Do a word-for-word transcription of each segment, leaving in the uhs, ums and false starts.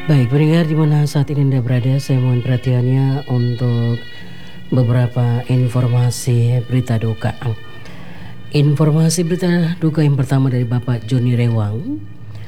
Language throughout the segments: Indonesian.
Baik, pendengar di mana saat ini Anda berada, saya mohon perhatiannya untuk beberapa informasi berita duka. Informasi berita duka yang pertama dari Bapak Joni Rewang.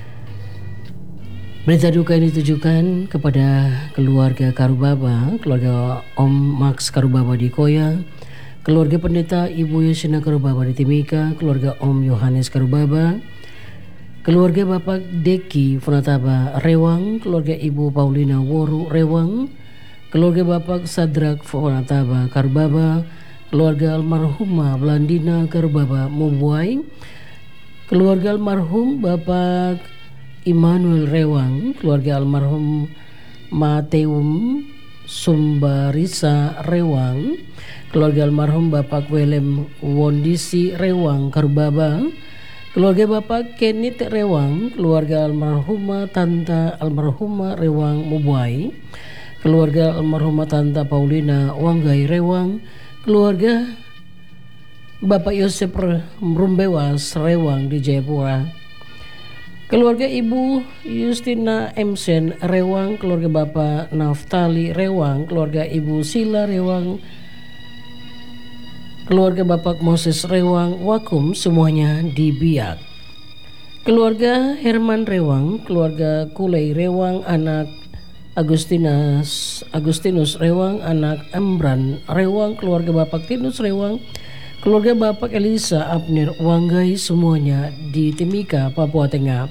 Berita duka ini ditujukan kepada keluarga Karubaba, keluarga Om Max Karubaba di Koya, keluarga pendeta Ibu Yosina Karubaba di Timika, keluarga Om Yohanes Karubaba, keluarga Bapak Deki Funataba Rewang, keluarga Ibu Paulina Woru Rewang, keluarga Bapak Sadrak Funataba Karubaba, keluarga almarhumah Blandina Karubaba Mubuai, keluarga almarhum Bapak Immanuel Rewang, keluarga almarhum Mateum Sumbarisa Rewang, keluarga almarhum Bapak Willem Wondisi Rewang Karubaba, keluarga Bapak Kenneth Rewang, keluarga almarhumah Tanta almarhumah Rewang Mubuai, keluarga almarhumah Tanta Paulina Wanggai Rewang, keluarga Bapak Yosep Rumbewas Rewang di Jayapura, keluarga Ibu Justina Emsen Rewang, keluarga Bapak Naftali Rewang, keluarga Ibu Sila Rewang, keluarga Bapak Moses Rewang Wakum, semuanya di Biak. Keluarga Herman Rewang, keluarga Kulei Rewang, anak Agustinus Agustinus Rewang, anak Embran Rewang, keluarga Bapak Tinus Rewang, keluarga Bapak Elisa Abner Wanggai, semuanya di Timika, Papua Tengah.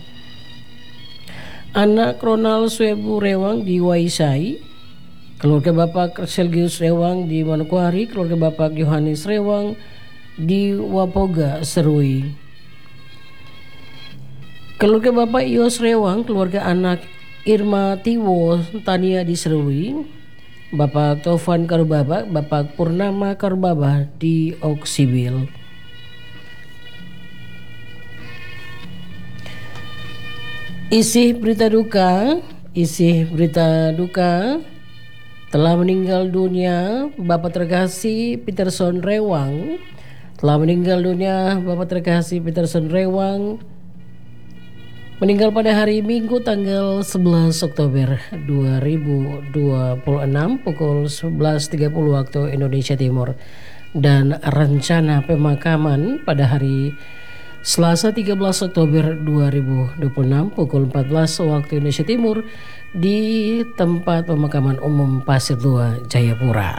Anak Ronald Swebu Rewang di Waisai, keluarga Bapak Sergius Rewang di Manokwari, keluarga Bapak Yohanes Rewang di Wapoga Serui, keluarga Bapak Yos Rewang, keluarga anak Irma Tiwo Tania di Serui, Bapak Taufan Karubaba, Bapak Purnama Karubaba di Oksibil. Isi berita duka, isi berita duka, telah meninggal dunia Bapak terkasih Peterson Rewang, telah meninggal dunia Bapak terkasih Peterson Rewang, meninggal pada hari Minggu tanggal sebelas Oktober dua ribu dua puluh enam pukul sebelas tiga puluh waktu Indonesia Timur, dan rencana pemakaman pada hari Selasa tiga belas Oktober dua ribu dua puluh enam pukul empat belas waktu Indonesia Timur di tempat pemakaman umum Pasir Tua, Jayapura.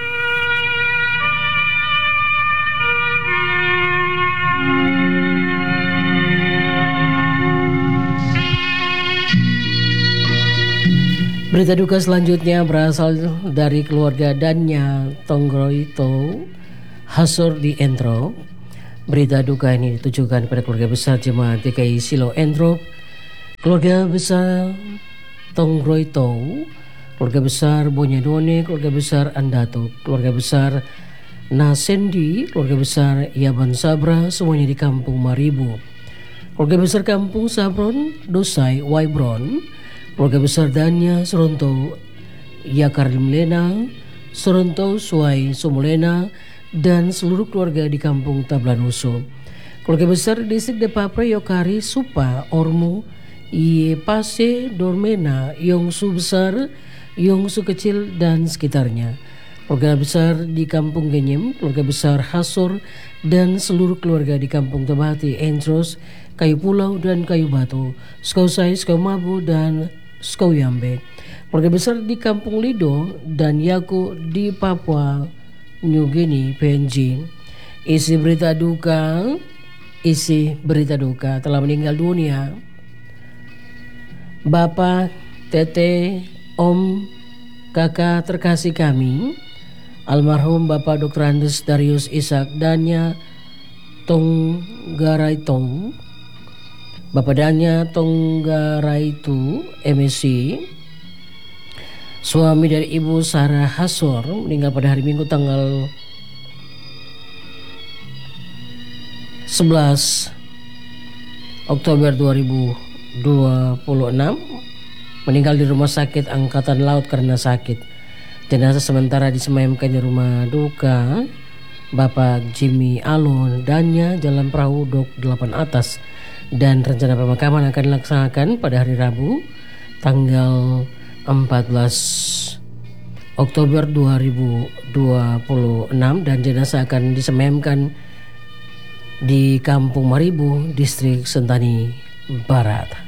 Berita duka selanjutnya berasal dari keluarga Danya Tongroito Hasor di Entrop. Berita duka ini ditujukan pada keluarga besar Jemaat G K I Silo Entrop, keluarga besar Tongroito, keluarga besar Bonyadone, keluarga besar Andato, keluarga besar Nasendi, keluarga besar Yaban Sabra, semuanya di Kampung Maribu, keluarga besar Kampung Sabron, Dosai, Waibron, keluarga besar Danya Soronto, Yakarlimlena, Soronto, Suai, Somulena, dan seluruh keluarga di Kampung Tablanuso, keluarga besar Distrik Depapre, Yokari, Supa, Ormu, Iye Pase, Dormena, Yongsu Besar, Yongsu Kecil dan sekitarnya, keluarga besar di Kampung Genyem, keluarga besar Hasor, dan seluruh keluarga di Kampung Tabati, Entros, Kayu Pulau dan Kayu Batu, Skausai, Skaumabu dan Skauyambe, keluarga besar di Kampung Lido dan Yaku di Papua New Guinea, P N G. Isi berita duka, isi berita duka telah meninggal dunia Bapak, Tete, Om, Kakak terkasih kami, almarhum Bapak Doktor Andes Darius Ishak Danya Tonggaraito, Bapak Danya Tonggaraito M S C, suami dari Ibu Sarah Hasor, meninggal pada hari Minggu tanggal sebelas Oktober dua ribu dua puluh enam, meninggal di Rumah Sakit Angkatan Laut karena sakit. Jenazah sementara disemayamkan di rumah duka Bapak Jimmy Alon Danya, Jalan Perahu Dok delapan Atas, dan rencana pemakaman akan dilaksanakan pada hari Rabu tanggal empat belas Oktober dua ribu dua puluh enam dan jenazah akan disemayamkan di Kampung Maribu, Distrik Sentani Barat.